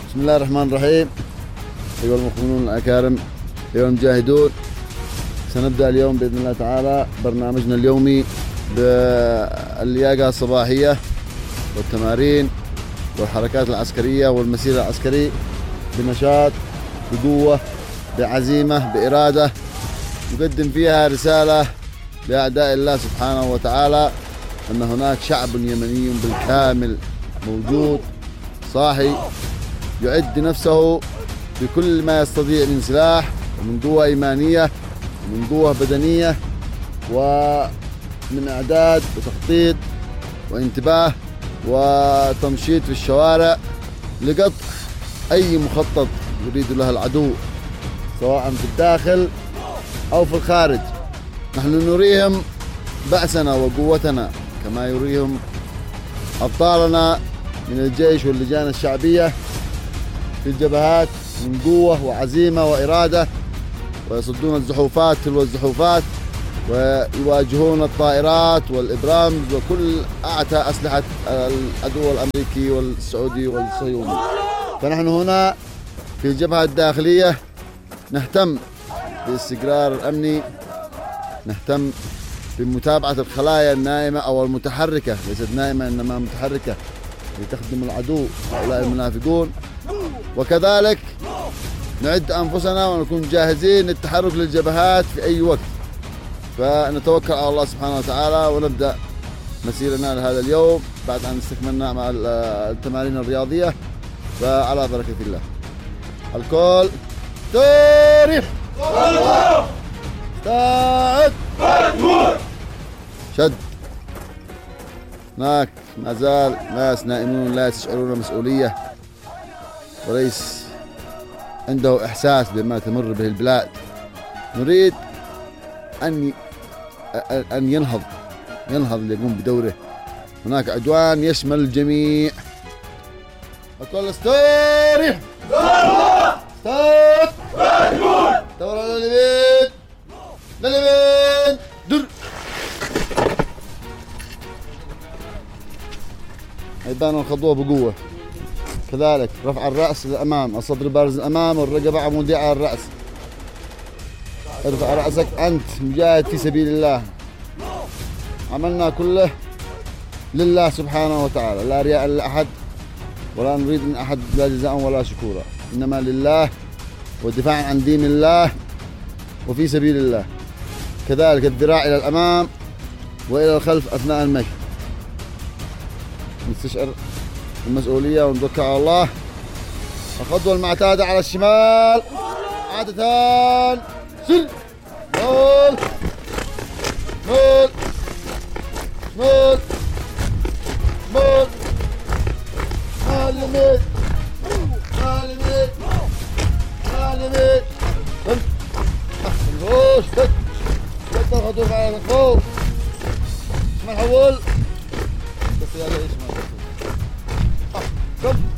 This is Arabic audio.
بسم الله الرحمن الرحيم. أيها المؤمنون الأكارم، أيها المجاهدون، سنبدأ اليوم بإذن الله تعالى برنامجنا اليومي باللياقة الصباحية والتمارين والحركات العسكرية والمسير العسكري بنشاط، بقوة، بعزيمة، بإرادة، نقدم فيها رسالة لأعداء الله سبحانه وتعالى أن هناك شعب يمني بالكامل موجود صاحي يعد نفسه بكل ما يستطيع من سلاح ومن قوة إيمانية ومن قوة بدنية ومن إعداد وتخطيط وانتباه وتمشيط في الشوارع لقطع أي مخطط يريد له العدو سواء في الداخل أو في الخارج. نحن نريهم بأسنا وقوتنا كما يريهم أبطالنا من الجيش واللجان الشعبية في الجبهات من قوة وعزيمة وإرادة، ويصدون الزحوفات تلو الزحوفات ويواجهون الطائرات والإبرام وكل أعتى أسلحة العدو الأمريكي والسعودي والصهيوني. فنحن هنا في الجبهة الداخلية نهتم بالاستقرار الأمني، نهتم بمتابعة الخلايا النائمة أو المتحركة، ليست نائمة إنما متحركة لتخدم العدو هؤلاء المنافقون، وكذلك نعد أنفسنا ونكون جاهزين للتحرك للجبهات في أي وقت. فنتوكل على الله سبحانه وتعالى ونبدأ مسيرنا لهذا اليوم بعد أن استكملنا مع التمارين الرياضية. فعلى بركة الله. الكل تاريخ استعد شد. هناك ما زال ناس نائمون لا يشعرون مسؤولية وليس عنده إحساس بما تمر به البلاد. نريد أن ينهض ليقوم بدوره. هناك عدوان يشمل الجميع. الكل استريح استاد دور على اليمين لليمين در. يبان الخطوة بقوة. كذلك رفع الرأس للأمام، الصدر بارز الأمام والرقبة عمودية على الرأس. ارفع رأسك، أنت مجاهد في سبيل الله. عملنا كله لله سبحانه وتعالى، لا رياء لأحد ولا نريد من أحد لا جزاء ولا شكورا، إنما لله والدفاع عن دين الله وفي سبيل الله. كذلك الذراع إلى الأمام وإلى الخلف أثناء المشي. نستشعر المسؤولية ونتوكل على الله. الخطوة المعتادة على الشمال عادة سل مول مول مول مول معلمين معلمين معلمين نخوش شد الخطوة على الخوف ما نحول بس يلا ايش ما كم